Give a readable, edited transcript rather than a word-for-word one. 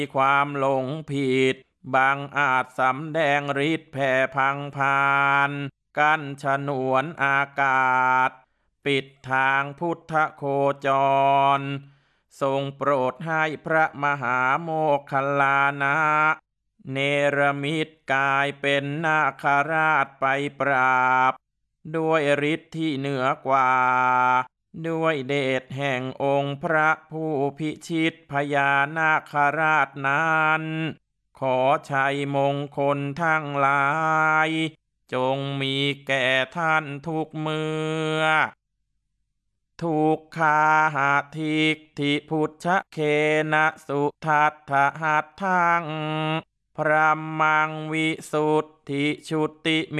ความหลงผิดบางอาจสำแดงฤทธิ์แผ่พังพานกั้นฉนวนอากาศปิดทางพุทธโคจรทรงโปรดให้พระมหาโมคคัลลานะเนรมิตกายเป็นนาคราชไปปราบด้วยฤทธิ์ที่เหนือกว่าด้วยเดชแห่งองค์พระผู้พิชิตพญานาคราชนั้นขอชัยมงคลทั้งหลายจงมีแก่ท่านทุกเมื่อทุกขาหาทิกทิพุทธเคนะสุทัตถหัตถังพระมังวิสุทธิชุติ